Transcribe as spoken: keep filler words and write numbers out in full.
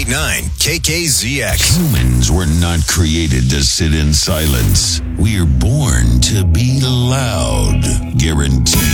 eight nine K K Z X. Humans were not created to sit in silence. We're born to be loud. Guaranteed